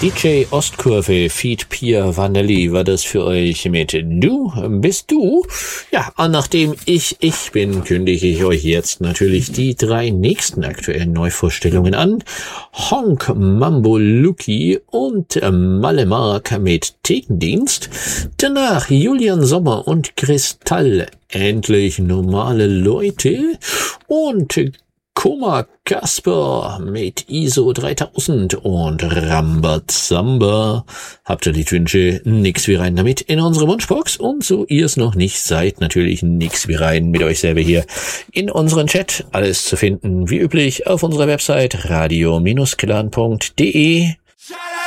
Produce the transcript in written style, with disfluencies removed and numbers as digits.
DJ Ostkurve, Feed Pia Vanelli war das für euch mit Du bist du. Ja, und nachdem ich bin, kündige ich euch jetzt natürlich die 3 nächsten aktuellen Neuvorstellungen an. Honk, Mambo Luki und Malle Mark mit Thekendienst. Danach Julian Sommer und Kristall, endlich normale Leute. Und Koma Kasper mit ISO 3000 und Rambazamba. Habt ihr die Wünsche? Nix wie rein damit in unsere Wunschbox. Und so ihr es noch nicht seid, natürlich nix wie rein mit euch selber hier in unseren Chat. Alles zu finden, wie üblich, auf unserer Website radio-clan.de.